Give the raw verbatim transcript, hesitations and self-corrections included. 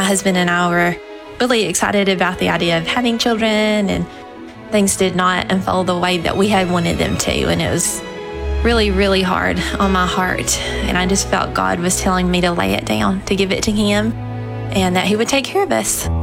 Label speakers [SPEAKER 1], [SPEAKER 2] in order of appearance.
[SPEAKER 1] my husband and I were really excited about the idea of having children, and things did not unfold the way that we had wanted them to. And it was really, really hard on my heart. And I just felt God was telling me to lay it down, to give it to Him, and that He would take care of us.